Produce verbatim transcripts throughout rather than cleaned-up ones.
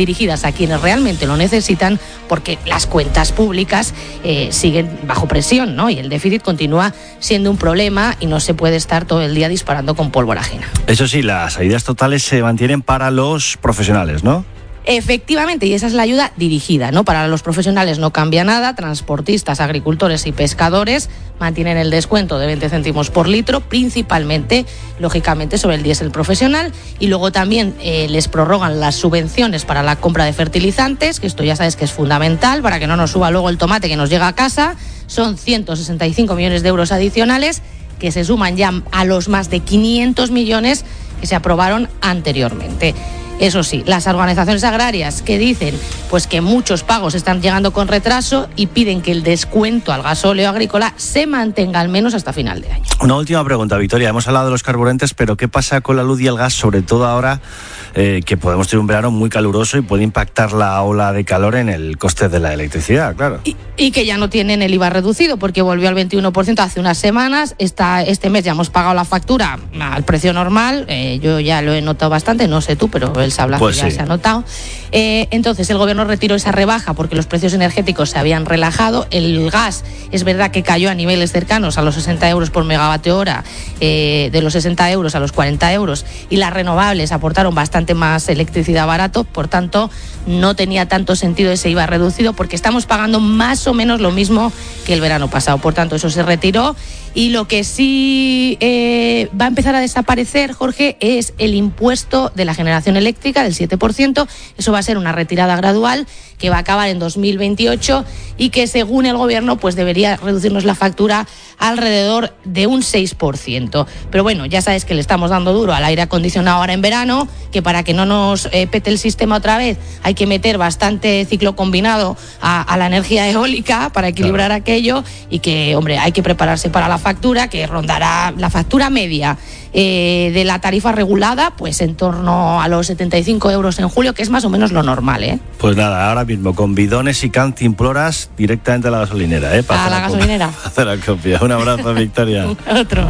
dirigidas a quienes realmente lo necesitan, porque las cuentas públicas eh, siguen bajo presión, ¿no? Y el déficit continúa siendo un problema y no se puede estar todo el día disparando con pólvora ajena. Eso sí, las ayudas totales se mantienen para los profesionales, ¿no? Efectivamente, y esa es la ayuda dirigida, ¿no? Para los profesionales no cambia nada, transportistas, agricultores y pescadores mantienen el descuento de veinte céntimos por litro, principalmente, lógicamente, sobre el diésel profesional, y luego también eh, les prorrogan las subvenciones para la compra de fertilizantes, que esto ya sabes que es fundamental para que no nos suba luego el tomate que nos llega a casa. Son ciento sesenta y cinco millones de euros adicionales que se suman ya a los más de quinientos millones que se aprobaron anteriormente. Eso sí, las organizaciones agrarias que dicen pues que muchos pagos están llegando con retraso y piden que el descuento al gasóleo agrícola se mantenga al menos hasta final de año. Una última pregunta, Victoria. Hemos hablado de los carburantes, pero ¿qué pasa con la luz y el gas, sobre todo ahora eh, que podemos tener un verano muy caluroso y puede impactar la ola de calor en el coste de la electricidad, claro? Y, y que ya no tienen el I V A reducido porque volvió al veintiuno por ciento hace unas semanas. Esta, este mes ya hemos pagado la factura al precio normal. Eh, yo ya lo he notado bastante, no sé tú, pero el sablazo pues ya sí se ha notado. Eh, entonces el gobierno retiró esa rebaja porque los precios energéticos se habían relajado. El gas es verdad que cayó a niveles cercanos a los sesenta euros por megavatio hora, eh, de los sesenta euros a los cuarenta euros, y las renovables aportaron bastante más electricidad barato, por tanto no tenía tanto sentido ese I V A reducido porque estamos pagando más o menos lo mismo que el verano pasado, por tanto eso se retiró. Y lo que sí eh, va a empezar a desaparecer, Jorge, es el impuesto de la generación eléctrica del siete por ciento. Eso va a ser una retirada gradual que va a acabar en dos mil veintiocho y que, según el gobierno, pues debería reducirnos la factura alrededor de un seis por ciento. Pero bueno, ya sabes que le estamos dando duro al aire acondicionado ahora en verano, que para que no nos eh, pete el sistema otra vez hay que meter bastante ciclo combinado a, a la energía eólica para equilibrar claro. aquello, y que, hombre, hay que prepararse para la factura, que rondará la factura media eh, de la tarifa regulada pues en torno a los setenta y cinco euros en julio, que es más o menos lo normal, ¿eh? Pues nada, ahora mismo con bidones y cantimploras directamente a la gasolinera, ¿eh? Para a la, la gasolinera. Para hacer la copia. Un abrazo, Victoria. Otro.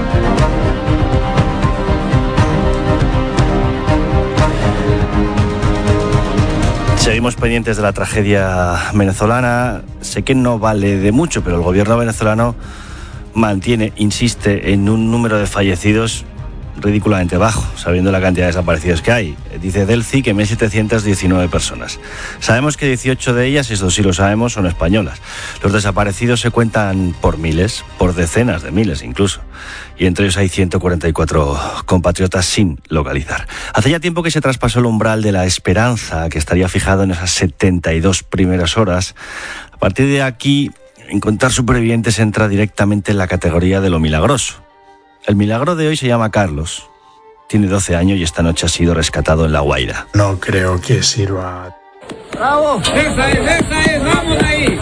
Seguimos pendientes de la tragedia venezolana. Sé que no vale de mucho, pero el gobierno venezolano mantiene, insiste en un número de fallecidos ridículamente bajo, sabiendo la cantidad de desaparecidos que hay. Dice Delci que mil setecientas diecinueve personas. Sabemos que dieciocho de ellas, esto sí lo sabemos, son españolas. Los desaparecidos se cuentan por miles, por decenas de miles incluso. Y entre ellos hay ciento cuarenta y cuatro compatriotas sin localizar. Hace ya tiempo que se traspasó el umbral de la esperanza, que estaría fijado en esas setenta y dos primeras horas. A partir de aquí, encontrar supervivientes entra directamente en la categoría de lo milagroso. El milagro de hoy se llama Carlos. Tiene doce años y esta noche ha sido rescatado en La Guaira. No creo que sirva. ¡Bravo! ¡Esa es, esa es! ¡Vamos ahí!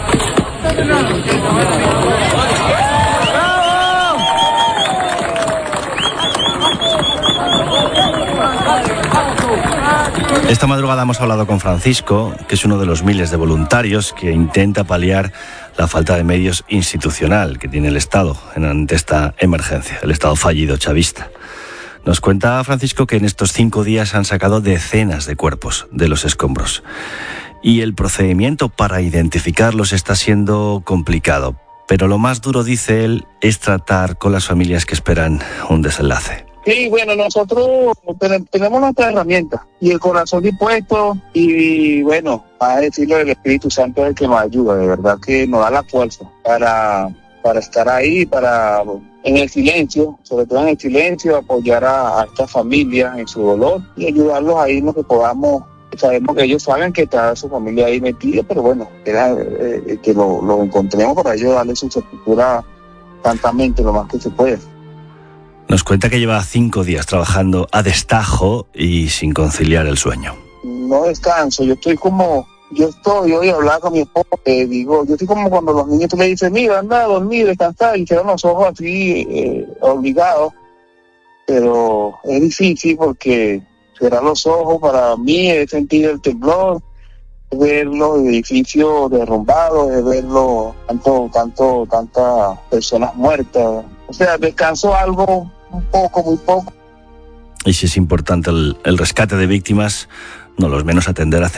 Esta madrugada hemos hablado con Francisco, que es uno de los miles de voluntarios que intenta paliar la falta de medios institucional que tiene el Estado ante esta emergencia, el Estado fallido chavista. Nos cuenta Francisco que en estos cinco días han sacado decenas de cuerpos de los escombros. Y el procedimiento para identificarlos está siendo complicado. Pero lo más duro, dice él, es tratar con las familias que esperan un desenlace. Sí, bueno, nosotros tenemos nuestra herramienta y el corazón dispuesto y, bueno, a decirlo, el Espíritu Santo es el que nos ayuda, de verdad que nos da la fuerza para, para estar ahí, para en el silencio, sobre todo en el silencio, apoyar a, a esta familia en su dolor y ayudarlos ahí en lo que podamos. Sabemos que ellos saben que está su familia ahí metida, pero bueno, era, eh, que lo, lo encontremos para ellos darle su sepultura santamente lo más que se puede. Nos cuenta que lleva cinco días trabajando a destajo y sin conciliar el sueño. No descanso, yo estoy como, yo estoy, hoy hablaba con mi esposa, eh, digo, yo estoy como cuando los niños tú le dices, mira, anda a dormir, descansar, y cierran los ojos así, eh, obligados, pero es difícil porque cerrar los ojos para mí es sentir el temblor, es ver los edificios derrumbados, es ver los, tanto, tanto, tantas personas muertas, o sea, descanso algo un poco, muy poco. Y si es importante el, el rescate de víctimas, no los menos atender a